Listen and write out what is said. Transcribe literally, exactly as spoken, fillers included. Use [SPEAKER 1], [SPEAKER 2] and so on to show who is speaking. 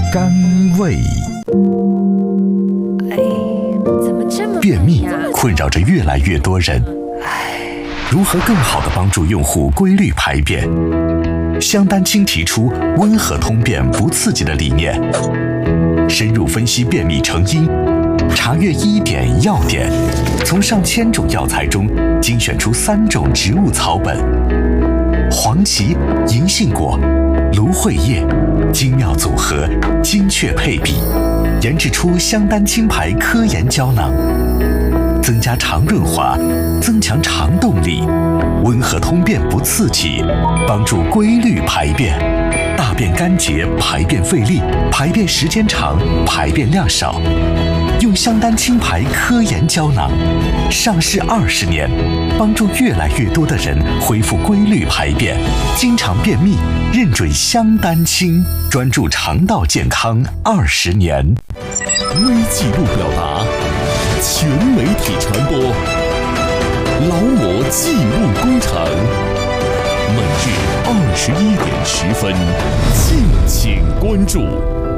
[SPEAKER 1] 甘味。便秘困扰着越来越多人，如何更好地帮助用户规律排便？香丹青提出温和通便不刺激的理念，深入分析便秘成因，查阅医典药典，从上千种药材中精选出三种植物草本：黄芪、银杏果、芦荟叶，精妙组合，精确配比，研制出香丹青牌科研胶囊，增加肠润滑，增强肠动力，温和通便不刺激，帮助规律排便，大便干结，排便费力，排便时间长，排便量少。用香丹青牌科研胶囊，上市二十年，帮助越来越多的人恢复规律排便，经常便秘，认准香丹青，专注肠道健康二十年。
[SPEAKER 2] 微记录表达，全媒体传播，劳模记录工程，每日二十一点十分，敬请关注。